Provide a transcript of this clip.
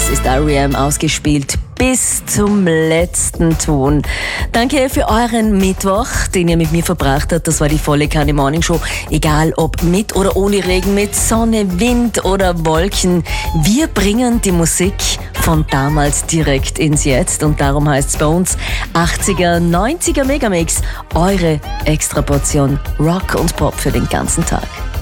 Das ist R.E.M. ausgespielt bis zum letzten Ton. Danke für euren Mittwoch, den ihr mit mir verbracht habt. Das war die volle Kanne Morning Show. Egal ob mit oder ohne Regen, mit Sonne, Wind oder Wolken. Wir bringen die Musik von damals direkt ins Jetzt. Und darum heißt es bei uns 80er, 90er Megamix. Eure Extraportion Rock und Pop für den ganzen Tag.